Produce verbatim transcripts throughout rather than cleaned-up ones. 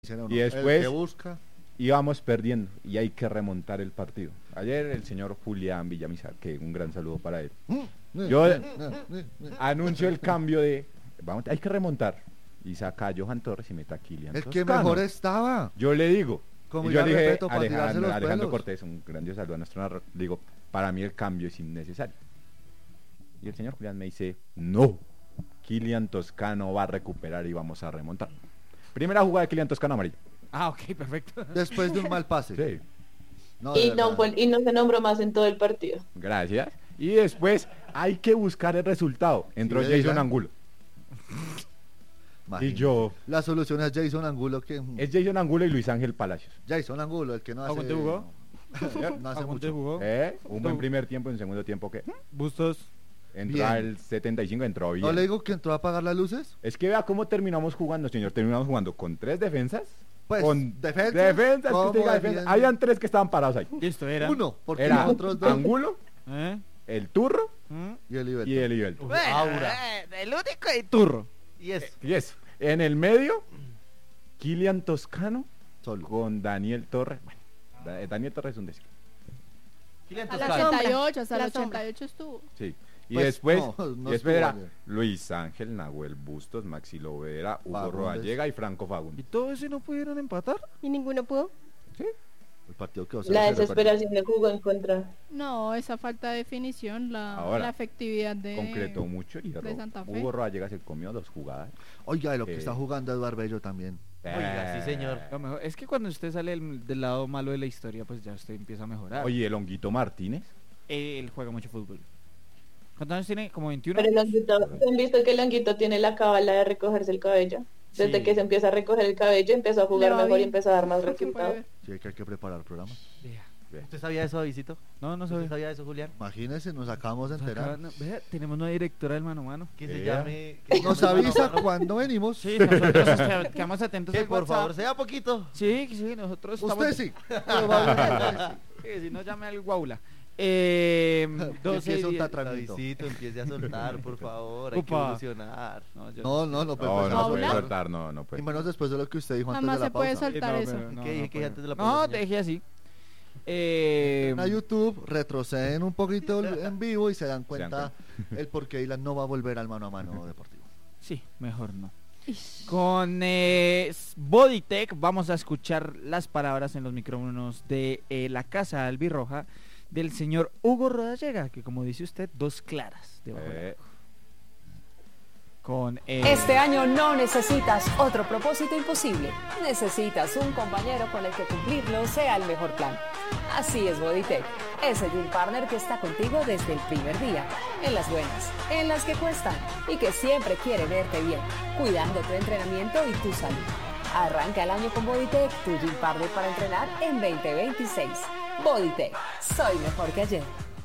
Y el después que busca. íbamos perdiendo y hay que remontar el partido. Ayer el señor Julián Villamizar, que un gran saludo para él. Yo anuncio el cambio de, vamos, hay que remontar. Y saca a Johan Torres y meta a Kylian El que Toscano. mejor estaba. Yo le digo, Como y yo ya le dije respeto para tirarse Alejandro, los Alejandro pelos. Cortés, un grandioso saludo a nuestro narrador, le digo, para mí el cambio es innecesario. Y el señor Julián me dice, no, Kylian Toscano va a recuperar y vamos a remontar. Primera jugada de Kylian Toscano amarillo. Ah, ok, perfecto. Después de un mal pase. Sí, No, de Y no, verdad. pues, y no se nombró más en todo el partido. gracias. Y después hay que buscar el resultado. Entró Sí, Jason diga. Angulo. Y Imagínate. yo, La solución es Jason Angulo que es Jason Angulo y Luis Ángel Palacios. Jason Angulo, el que no hace. ¿Aguante jugó? No hace ¿Aguante mucho. jugó? ¿Eh? Un buen primer tiempo, en segundo tiempo que Bustos. entró Bien. al setenta y cinco, entró bien. ¿No le digo que entró a apagar las luces? Es que vea cómo terminamos jugando, señor. Terminamos jugando con tres defensas. Pues, con defensas, defensas, que ¿cómo usted diga defensa. defiende? Habían tres que estaban parados ahí. Listo, era. Uno, porque Era los otros dos. Angulo, ¿Eh? el Turro ¿Mm? Y el Iberto. y el Ibelto. Bueno, Aura. eh, el único y turro. Y eso. Y eso. En el medio, Kylian Toscano Solo. con Daniel Torres. Bueno, Da- Daniel Torres es un decir. Kylian A la Toscano. ochenta y ocho, hasta La el sombra. ochenta y ocho estuvo. Sí. Y Pues, después, no, no y después estuvo era ayer. Luis Ángel, Nahuel Bustos, Maxi Lovera, Hugo Fagundes. Rodallega y Franco ¿Y Fagundes. todo eso no pudieron empatar? Y ninguno pudo. El partido quedó La cero cero, el desesperación de jugó en contra. No, esa falta de definición, la, Ahora, la efectividad de... Concretó mucho y de Santa Fe. Hugo Rodallega se comió dos jugadas. partido. Oiga, de lo que Eh. está jugando Eduardo Bello también. Oiga, sí, señor. Lo mejor es que cuando usted sale del, del lado malo de la historia, pues ya usted empieza a mejorar. Oye, el Honguito Martínez. Él juega mucho fútbol. ¿Cuántos años tiene? ¿Como veintiuno? Pero el Longuito, ¿han visto que el Longuito tiene la cábala de recogerse el cabello? Desde Sí. que se empieza a recoger el cabello, empezó a jugar Le va mejor y bien. empezó a dar más Se puede resultados. ver. Sí, que hay que preparar programas. Vea. ¿Usted sabía eso, Davidito? No, no ¿Usted sabía. sabía eso, Julián? Imagínense, nos acabamos de enterar. Acá, no, vea, tenemos una directora del mano a mano. Que se Vea. llame... que se Nos llame avisa Mano a Mano. cuando venimos. Sí, nosotros qued- quedamos atentos Que al por WhatsApp. favor sea poquito. Sí, sí, nosotros Usted estamos... sí. Probablemente sí. Sí, si no llame al Guaula. Eh, doce Empieza un y diez. tatramito. Davidito, empiece a soltar, por favor. Hay que Upa. evolucionar. No, yo No, no, no puede No, no empezar a puede ¿Paula? soltar, no, no Y puede. menos después de lo que usted dijo antes Jamás de la se puede pausa. soltar no, eso. pero no, ¿Qué dije no que puedo. antes de la No, pausa, señor? deje así. Eh, A YouTube, retroceden un poquito el- en vivo y se dan dan cuenta el por qué Ilan no va a volver al mano a mano deportivo. sí, mejor no. Con eh, Bodytech vamos a escuchar las palabras en los micrófonos de eh, la casa albirroja del señor Hugo Rodallega, que como dice usted, dos claras debajo del Eh, arco. Con eh, Este año no necesitas otro propósito imposible. Necesitas un compañero con el que cumplirlo sea el mejor plan. Así es Bodytech, ese gym partner que está contigo desde el primer día, en las buenas, en las que cuestan y que siempre quiere verte bien, cuidando tu entrenamiento y tu salud. Arranca el año con Bodytech, tu gym partner para entrenar en veinte veintiséis. Bodytech, soy mejor que ayer.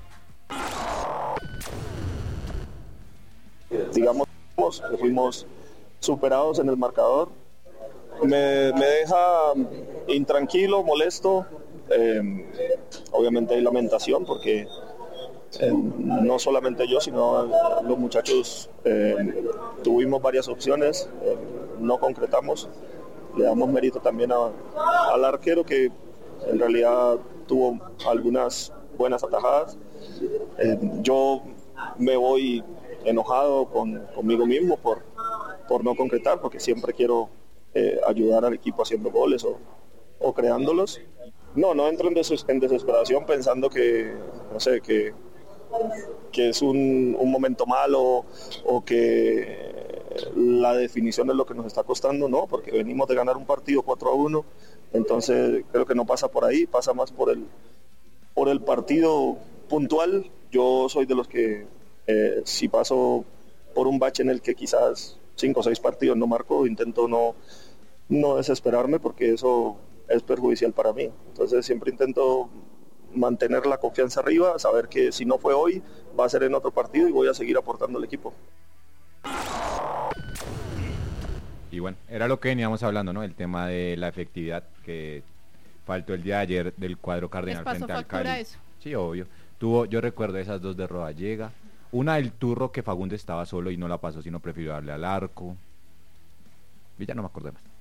digamos que fuimos superados en el marcador. Me, me deja intranquilo, molesto. Eh, obviamente hay lamentación porque eh, no solamente yo, sino los muchachos eh, tuvimos varias opciones, eh, no concretamos. Le damos mérito también a- al arquero que en realidad tuvo algunas buenas atajadas. Eh, yo me voy enojado con, conmigo mismo por, por no concretar, porque siempre quiero eh, ayudar al equipo haciendo goles o, o creándolos. No, no entro en, des- en desesperación pensando que, no sé, que, que es un, un momento malo o que la definición es lo que nos está costando, no, porque venimos de ganar un partido cuatro a uno, entonces creo que no pasa por ahí, pasa más por el, por el partido puntual. Yo soy de los que eh, si paso por un bache en el que quizás cinco o seis partidos no marco, intento no, no desesperarme porque eso es perjudicial para mí. Entonces siempre intento mantener la confianza arriba, saber que si no fue hoy, va a ser en otro partido y voy a seguir aportando al equipo. Y bueno, era lo que veníamos hablando, ¿no? El tema de la efectividad que faltó el día de ayer del cuadro Les cardenal pasó frente al factura Cali. eso. Sí, obvio. Tuvo, yo recuerdo esas dos de Rodallega. Una del Turro que Fagundes estaba solo y no la pasó, sino prefirió darle al arco. Y ya no me acordé más.